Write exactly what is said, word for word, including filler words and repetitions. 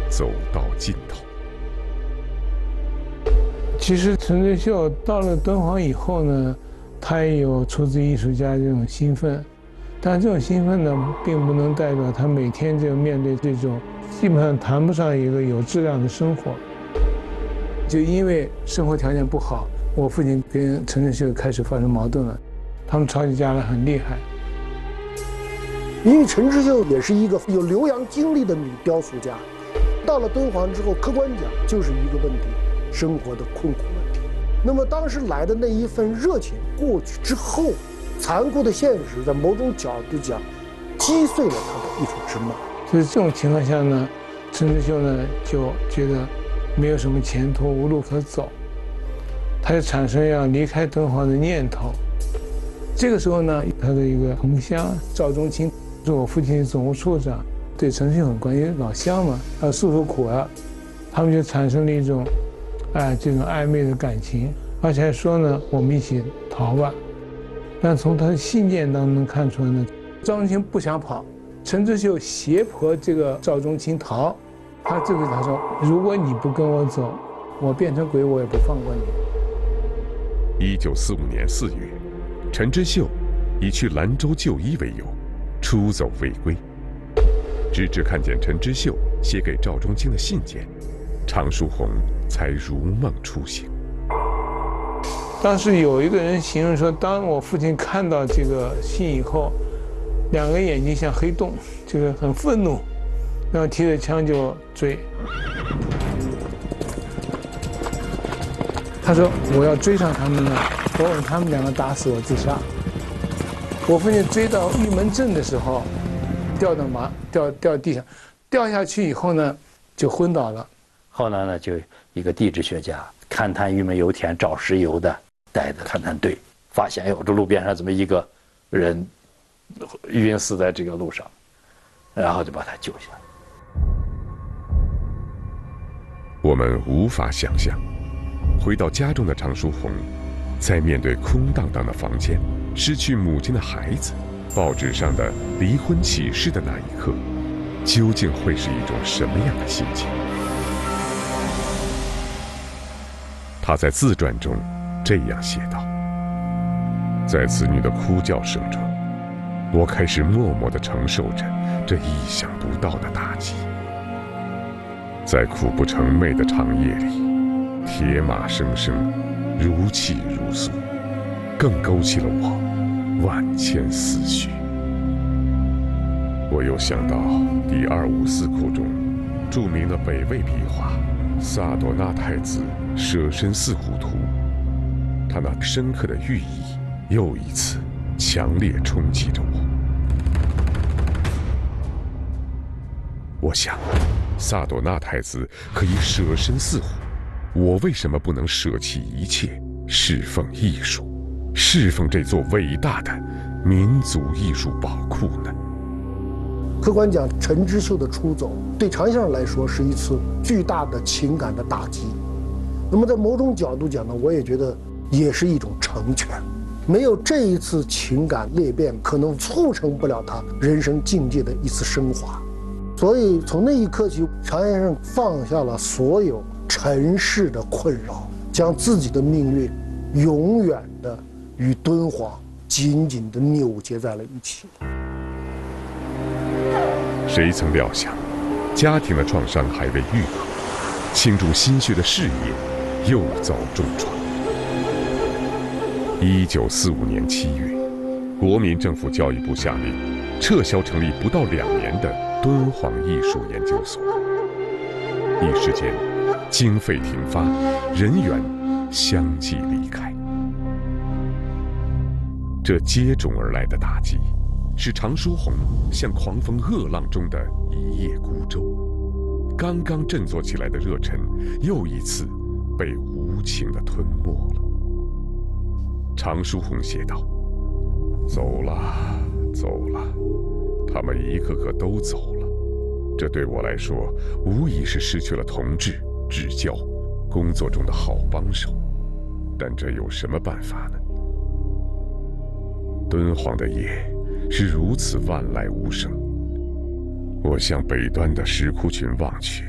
走到尽头。 其实陈志秀到了敦煌以后呢，他也有出自艺术家这种兴奋，但这种兴奋呢，并不能代表他每天就面对这种基本上谈不上一个有质量的生活。就因为生活条件不好，我父亲跟陈志秀开始发生矛盾了，他们吵起架来很厉害。 因为陈志秀也是一个有留洋经历的女雕塑家，到了敦煌之后，客观讲就是一个问题。生活的困苦问题，那么当时来的那一份热情过去之后，残酷的现实在某种角度讲，击碎了他的艺术之梦。 所以这种情况下呢，陈志秀呢就觉得没有什么前途，无路可走，他就产生要离开敦煌的念头。这个时候呢，他的一个同乡赵中清是我父亲的总务处长，对陈志秀很关心，老乡嘛，要诉诉苦啊，他们就产生了一种。哎，这种暧昧的感情，而且还说呢，我们一起逃吧。但从他的信件当中能看出来呢，赵中清不想跑，陈志秀胁迫这个赵中清逃。他这个他说，如果你不跟我走，我变成鬼，我也不放过你。一九四五年四月，陈志秀以去兰州就医为由，出走未归。直至看见陈志秀写给赵中清的信件，常书鸿才如梦初醒。 当时有一个人形容说，当我父亲看到这个信以后，两个眼睛像黑洞，就是很愤怒，然后提着枪就追。他说：“我要追上他们呢，我让他们两个打死我自杀。”我父亲追到玉门镇的时候，掉到马掉掉地上，掉下去以后呢，就昏倒了。 后来呢，就一个地质学家勘探玉门油田找石油的，带着勘探队，发现有这路边上怎么一个人晕死在这个路上，然后就把他救下来。 我们无法想象，回到家中的常书鸿，在面对空荡荡的房间、失去母亲的孩子、报纸上的离婚启事的那一刻，究竟会是一种什么样的心情？他在自传中这样写道：在子女的哭叫声中，我开始默默地承受着这意想不到的打击。在苦不成寐的长夜里，铁马声声，如泣如诉，更勾起了我万千思绪。我又想到第二五四库中著名的北魏壁画《萨朵纳太子舍身饲虎图》，他那深刻的寓意又一次强烈冲击着我。我想，萨朵纳太子可以舍身饲虎，我为什么不能舍弃一切，侍奉艺术，侍奉这座伟大的民族艺术宝库呢？ 客观讲，陈之秀的出走对常先生来说是一次巨大的情感的打击。那么在某种角度讲呢，我也觉得也是一种成全。没有这一次情感裂变，可能促成不了他人生境界的一次升华。所以从那一刻起，常先生放下了所有尘世的困扰，将自己的命运永远的与敦煌紧紧地扭结在了一起。 谁曾料想，家庭的创伤还未愈合，倾注心血的事业又遭重创。一九四五年七月，国民政府教育部下令撤销成立不到两年的敦煌艺术研究所，一时间经费停发，人员相继离开。这接踵而来的打击，使常书鸿像狂风恶浪中的一叶孤舟，刚刚振作起来的热忱又一次被无情地吞没了。常书鸿写道：走了，走了，他们一个个都走了，这对我来说无疑是失去了同志、至交、工作中的好帮手，但这有什么办法呢？敦煌的夜是如此万籁无声，我向北端的石窟群望去，